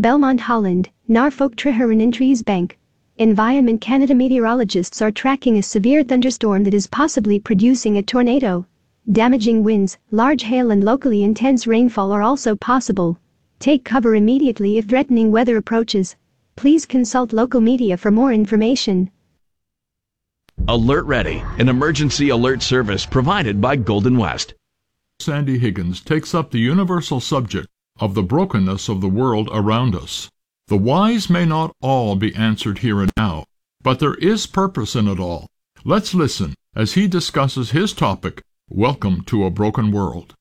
Belmont, Holland, Norfolk Treherne in Treesbank. Environment Canada meteorologists are tracking a severe thunderstorm that is possibly producing a tornado. Damaging winds, large hail and locally intense rainfall are also possible. Take cover immediately if threatening weather approaches. Please consult local media for more information. Alert Ready, an emergency alert service provided by Golden West. Sandy Higgins takes up the universal subject of the brokenness of the world around us. The whys may not all be answered here and now, but there is purpose in it all. Let's listen as he discusses his topic, Welcome to a Broken World.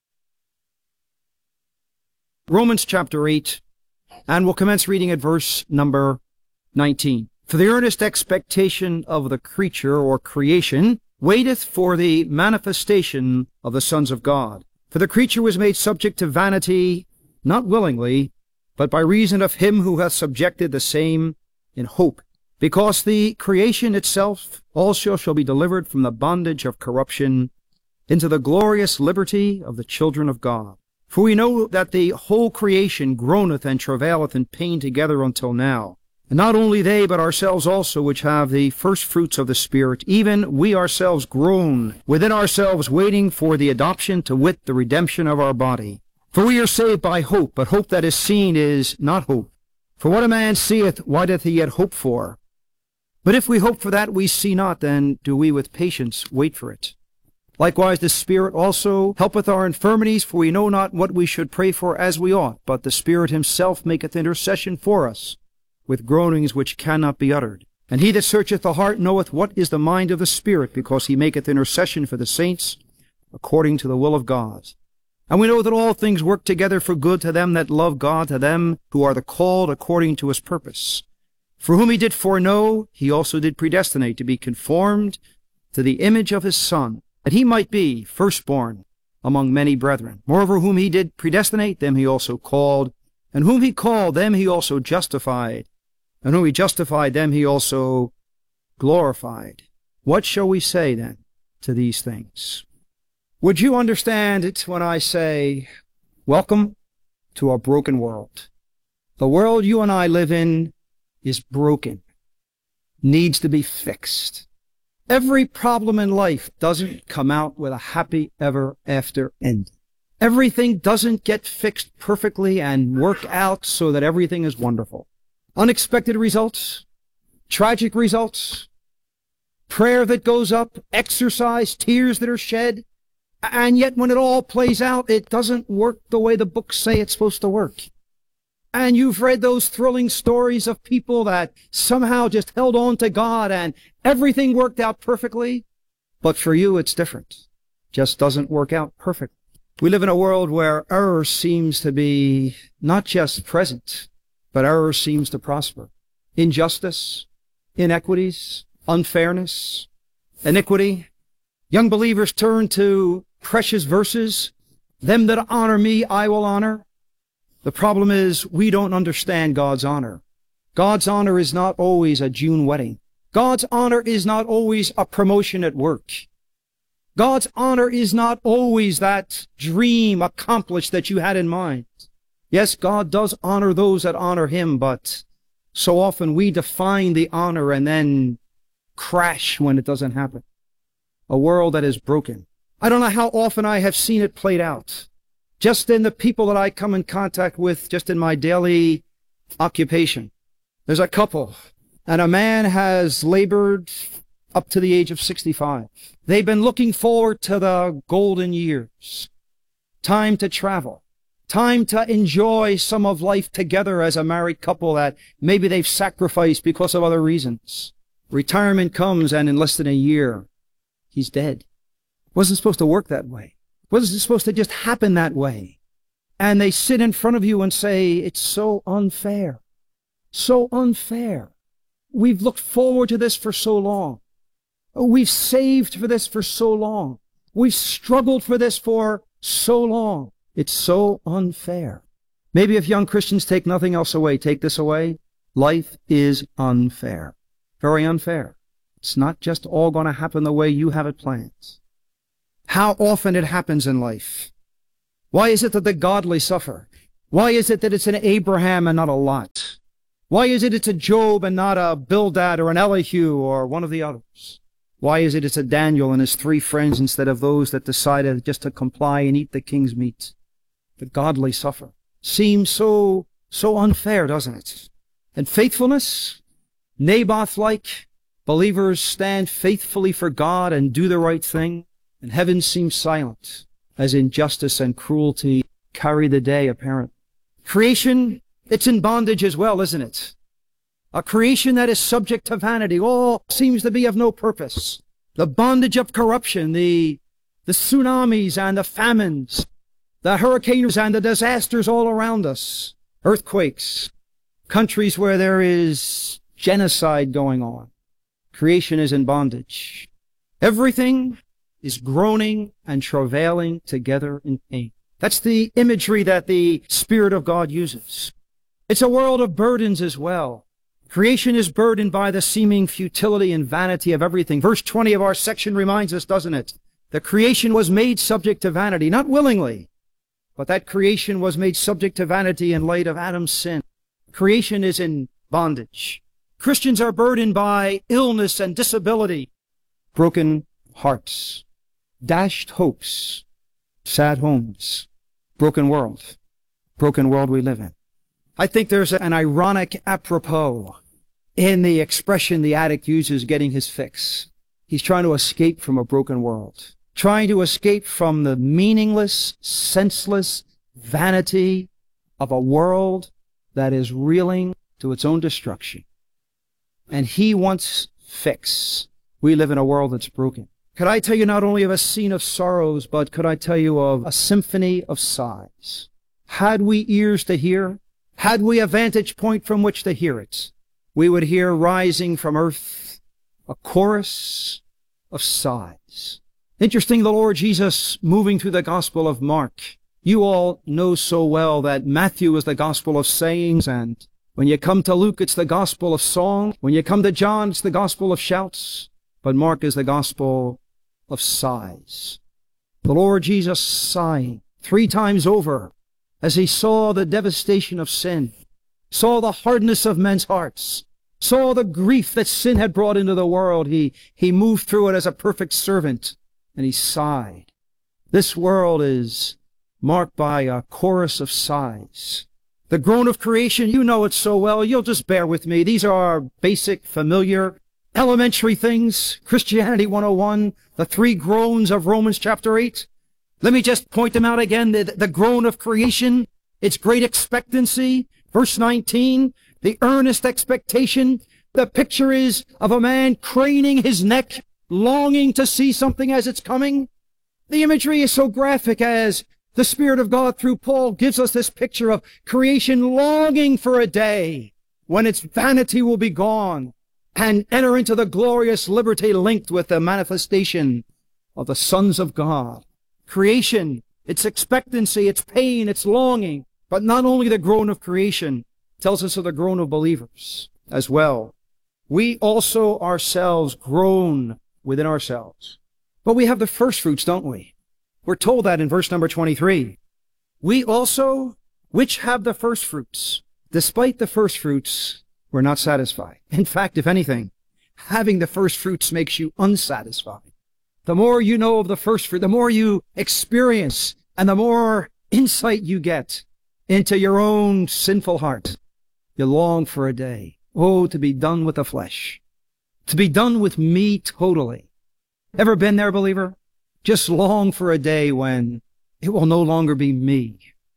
Romans chapter 8, and we'll commence reading at verse number 19. For the earnest expectation of the creature or creation waiteth for the manifestation of the sons of God. For the creature was made subject to vanity, not willingly, but by reason of him who hath subjected the same in hope, because the creation itself also shall be delivered from the bondage of corruption into the glorious liberty of the children of God. For we know that the whole creation groaneth and travaileth in pain together until now. And not only they, but ourselves also, which have the first fruits of the Spirit, even we ourselves groan within ourselves, waiting for the adoption, to wit, the redemption of our body. For we are saved by hope, but hope that is seen is not hope. For what a man seeth, why doth he yet hope for? But if we hope for that we see not, then do we with patience wait for it. Likewise the Spirit also helpeth our infirmities, for we know not what we should pray for as we ought, but the Spirit himself maketh intercession for us, with groanings which cannot be uttered. And he that searcheth the heart knoweth what is the mind of the Spirit, because he maketh intercession for the saints according to the will of God. And we know that all things work together for good to them that love God, to them who are the called according to his purpose. For whom he did foreknow, he also did predestinate to be conformed to the image of his Son, that he might be firstborn among many brethren. Moreover, whom he did predestinate, them he also called, and whom he called, them he also justified, and whom he justified, them he also glorified. What shall we say then to these things? Would you understand it when I say, welcome to a broken world? The world you and I live in is broken, needs to be fixed. Every problem in life doesn't come out with a happy ever after ending. Everything doesn't get fixed perfectly and work out so that everything is wonderful. Unexpected results, tragic results, prayer that goes up, exercise, tears that are shed, and yet when it all plays out, it doesn't work the way the books say it's supposed to work. And you've read those thrilling stories of people that somehow just held on to God and everything worked out perfectly. But for you, it's different. Just doesn't work out perfectly. We live in a world where error seems to be not just present, but error seems to prosper. Injustice, inequities, unfairness, iniquity. Young believers turn to precious verses. Them that honor me, I will honor. The problem is we don't understand God's honor. God's honor is not always a June wedding. God's honor is not always a promotion at work. God's honor is not always that dream accomplished that you had in mind. Yes, God does honor those that honor him, but so often we define the honor and then crash when it doesn't happen. A world that is broken. I don't know how often I have seen it played out. Just in the people that I come in contact with, just in my daily occupation. There's a couple, and a man has labored up to the age of 65. They've been looking forward to the golden years. Time to travel. Time to enjoy some of life together as a married couple that maybe they've sacrificed because of other reasons. Retirement comes, and in less than a year, he's dead. Wasn't supposed to work that way. Wasn't supposed to just happen that way. And they sit in front of you and say, it's so unfair. So unfair. We've looked forward to this for so long. We've saved for this for so long. We've struggled for this for so long. It's so unfair. Maybe if young Christians take nothing else away, take this away. Life is unfair. Very unfair. It's not just all going to happen the way you have it planned. How often it happens in life. Why is it that the godly suffer? Why is it that it's an Abraham and not a Lot? Why is it it's a Job and not a Bildad or an Elihu or one of the others? Why is it it's a Daniel and his 3 friends instead of those that decided just to comply and eat the king's meat? The godly suffer. Seems so unfair, doesn't it? And faithfulness, Naboth-like, believers stand faithfully for God and do the right thing, and heaven seems silent, as injustice and cruelty carry the day, apparently. Creation, it's in bondage as well, isn't it? A creation that is subject to vanity, all seems to be of no purpose. The bondage of corruption, the tsunamis and the famines, the hurricanes and the disasters all around us, earthquakes, countries where there is genocide going on. Creation is in bondage. Everything is groaning and travailing together in pain. That's the imagery that the Spirit of God uses. It's a world of burdens as well. Creation is burdened by the seeming futility and vanity of everything. Verse 20 of our section reminds us, doesn't it? The creation was made subject to vanity, not willingly, but that creation was made subject to vanity in light of Adam's sin. Creation is in bondage. Christians are burdened by illness and disability, broken hearts, dashed hopes, sad homes, broken world we live in. I think there's an ironic apropos in the expression the addict uses, getting his fix. He's trying to escape from a broken world, trying to escape from the meaningless, senseless vanity of a world that is reeling to its own destruction. And he wants fix. We live in a world that's broken. Could I tell you not only of a scene of sorrows, but could I tell you of a symphony of sighs? Had we ears to hear, had we a vantage point from which to hear it, we would hear rising from earth a chorus of sighs. Interesting, the Lord Jesus moving through the Gospel of Mark. You all know so well that Matthew is the Gospel of sayings, and when you come to Luke, it's the Gospel of song. When you come to John, it's the Gospel of shouts. But Mark is the Gospel of sighs. The Lord Jesus sighing 3 times over as he saw the devastation of sin, saw the hardness of men's hearts, saw the grief that sin had brought into the world. He moved through it as a perfect servant, and he sighed. This world is marked by a chorus of sighs. The groan of creation, you know it so well. You'll just bear with me. These are basic, familiar, elementary things. Christianity 101, the 3 groans of Romans chapter 8. Let me just point them out again. The groan of creation, its great expectancy. Verse 19, the earnest expectation. The picture is of a man craning his neck, longing to see something as it's coming. The imagery is so graphic as the Spirit of God through Paul gives us this picture of creation longing for a day when its vanity will be gone and enter into the glorious liberty linked with the manifestation of the sons of God. Creation, its expectancy, its pain, its longing, but not only the groan of creation tells us of the groan of believers as well. We also ourselves groan within ourselves. But we have the first fruits, don't we? We're told that in verse number 23. We also, which have the first fruits, despite the first fruits, we're not satisfied. In fact, if anything, having the first fruits makes you unsatisfied. The more you know of the first fruit, the more you experience, and the more insight you get into your own sinful heart, you long for a day. Oh, to be done with the flesh. To be done with me totally. Ever been there, believer? Just long for a day when it will no longer be me.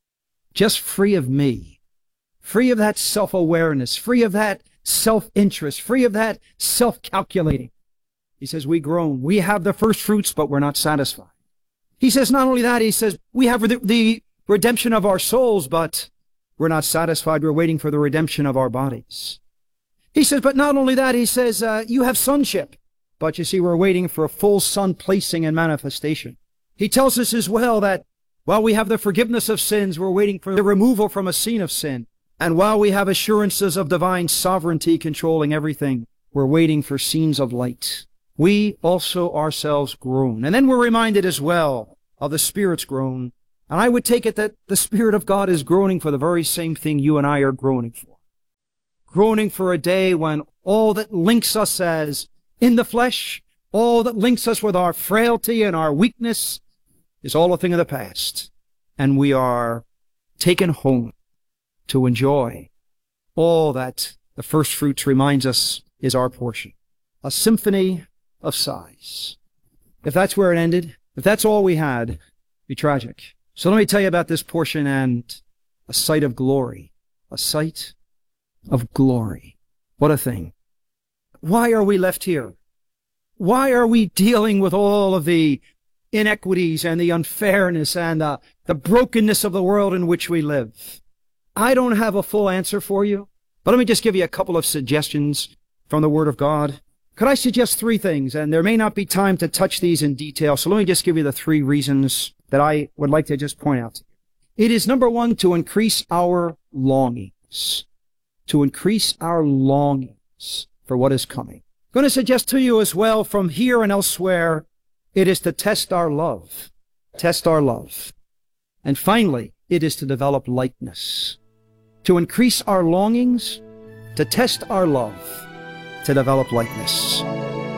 Just free of me. Free of that self-awareness. Free of that self-interest. Free of that self-calculating. He says, we groan. We have the first fruits, but we're not satisfied. He says, not only that, he says, we have the redemption of our souls, but we're not satisfied. We're waiting for the redemption of our bodies. He says, but not only that, he says, you have sonship. But you see, we're waiting for a full son placing and manifestation. He tells us as well that while we have the forgiveness of sins, we're waiting for the removal from a scene of sin. And while we have assurances of divine sovereignty controlling everything, we're waiting for scenes of light. We also ourselves groan. And then we're reminded as well of the Spirit's groan. And I would take it that the Spirit of God is groaning for the very same thing you and I are groaning for. Groaning for a day when all that links us as in the flesh, all that links us with our frailty and our weakness is all a thing of the past. And we are taken home to enjoy all that the first fruits reminds us is our portion. A symphony of sighs. If that's where it ended, if that's all we had, it'd be tragic. So let me tell you about this portion and a sight of glory. A sight of glory. What a thing. Why are we left here? Why are we dealing with all of the inequities and the unfairness and the brokenness of the world in which we live? I don't have a full answer for you, but let me just give you a couple of suggestions from the Word of God. Could I suggest three things? And there may not be time to touch these in detail, so let me just give you the three reasons that I would like to just point out. It is, number one, to increase our longings. To increase our longings for what is coming. I'm going to suggest to you as well, from here and elsewhere, it is to test our love. Test our love. And finally, it is to develop likeness. To increase our longings, to test our love, to develop likeness.